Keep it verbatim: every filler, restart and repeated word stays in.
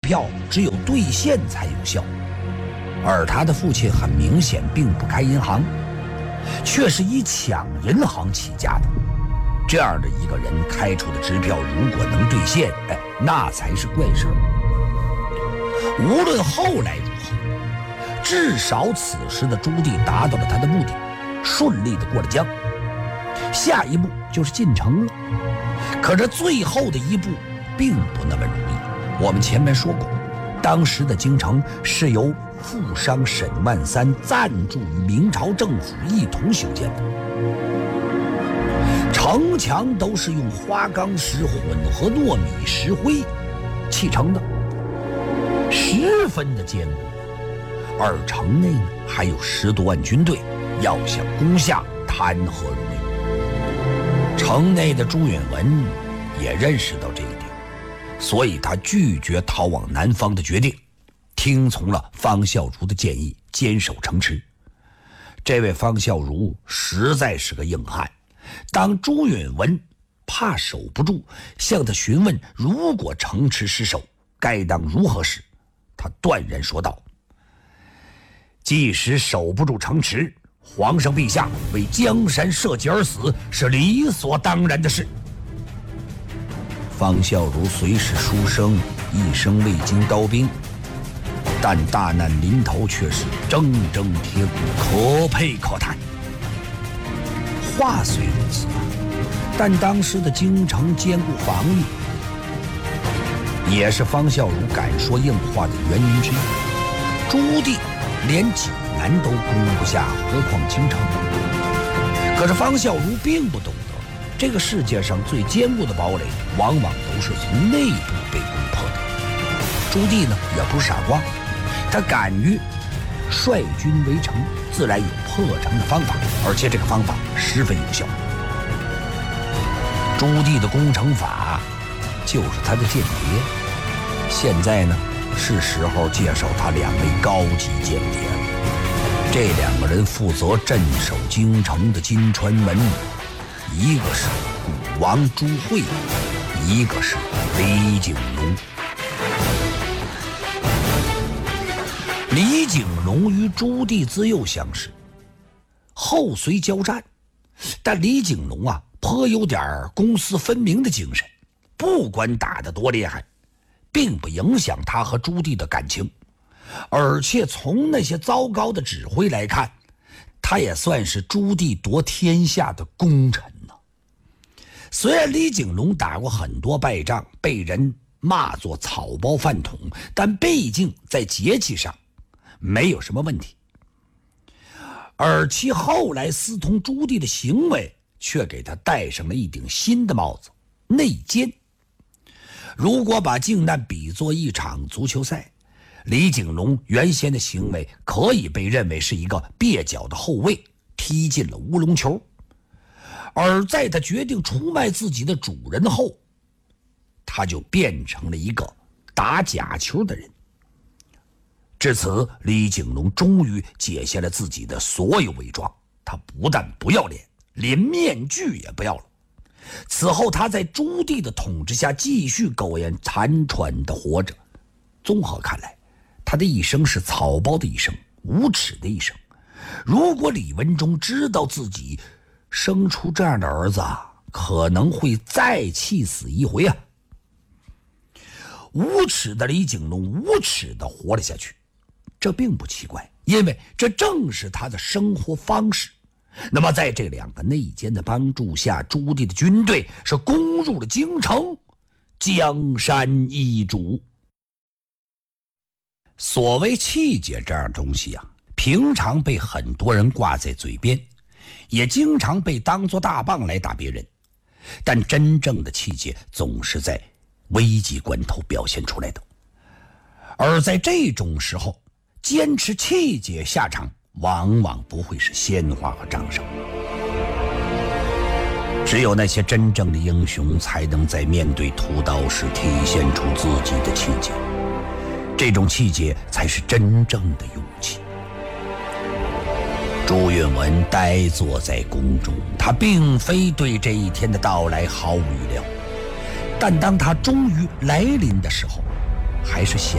票只有兑现才有效，而他的父亲很明显并不开银行，却是以抢银行起家的。这样的一个人开出的支票如果能兑现，哎，那才是怪事儿。无论后来如何，至少此时的朱棣达到了他的目的，顺利的过了江。下一步就是进城了，可这最后的一步并不那么容易。我们前面说过，当时的京城是由富商沈万三赞助与明朝政府一同修建的，城墙都是用花岗石混合糯米石灰砌成的，十分的坚固。而城内呢还有十多万军队，要想攻下谈何容易。城内的朱允炆也认识到这一点，所以他拒绝逃往南方的决定，听从了方孝孺的建议，坚守城池。这位方孝孺实在是个硬汉，当朱允炆怕守不住，向他询问如果城池失守该当如何时，他断然说道：即使守不住城池，皇上陛下为江山社稷而死是理所当然的事。方孝孺虽是书生，一生未经刀兵，但大难临头却是铮铮铁骨，可佩可叹。话虽如此啊，但当时的京城坚固防御，也是方孝孺敢说硬话的原因之一。朱棣连济南都攻不下，何况京城？可是方孝孺并不懂得，这个世界上最坚固的堡垒往往都是从内部被攻破的。朱棣呢也不是傻瓜，他敢于率军围城，自然有破城的方法，而且这个方法十分有效。朱棣的攻城法就是他的间谍，现在呢是时候介绍他两位高级间谍了。这两个人负责镇守京城的金川门，一个是古王朱惠，一个是李景龙。李景龙与朱棣自幼相识，后随交战，但李景龙啊颇有点公私分明的精神，不管打得多厉害，并不影响他和朱棣的感情。而且从那些糟糕的指挥来看，他也算是朱棣夺天下的功臣呢。虽然李景龙打过很多败仗，被人骂作草包饭桶，但毕竟在节气上没有什么问题。而其后来私通朱棣的行为却给他戴上了一顶新的帽子——内奸。如果把靖难比作一场足球赛，李景龙原先的行为可以被认为是一个蹩脚的后卫踢进了乌龙球，而在他决定出卖自己的主人后，他就变成了一个打假球的人。至此，李景龙终于解下了自己的所有伪装，他不但不要脸，连面具也不要了。此后他在朱棣的统治下继续苟延残喘地活着。综合看来，他的一生是草包的一生，无耻的一生。如果李文忠知道自己生出这样的儿子，可能会再气死一回啊！无耻的李景龙无耻地活了下去，这并不奇怪，因为这正是他的生活方式。那么在这两个内奸的帮助下，朱棣的军队是攻入了京城，江山易主。所谓气节这样东西啊，平常被很多人挂在嘴边，也经常被当作大棒来打别人，但真正的气节总是在危急关头表现出来的。而在这种时候，坚持气节下场往往不会是鲜花和掌声。只有那些真正的英雄才能在面对屠刀时体现出自己的气节，这种气节才是真正的勇气。朱允炆呆坐在宫中，他并非对这一天的到来毫无预料，但当他终于来临的时候，还是显